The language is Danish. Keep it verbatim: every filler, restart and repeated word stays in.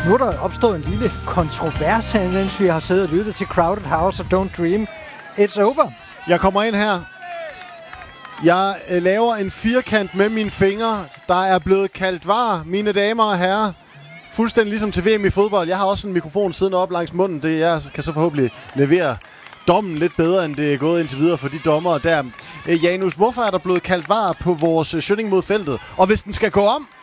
Nu er der opstået en lille kontrovers her, mens vi har siddet og lyttet til Crowded House og Don't Dream. It's over. Jeg kommer ind her. Jeg øh, laver en firkant med mine fingre, der er blevet kaldt var, mine damer og herrer. Fuldstændig ligesom til V M i fodbold. Jeg har også en mikrofon siddende op langs munden. Det jeg kan så forhåbentlig levere dommen lidt bedre, end det er gået indtil videre for de dommere der. Øh, Janus, hvorfor er der blevet kaldt var på vores øh, Schønning mod feltet? Og hvis den skal gå om,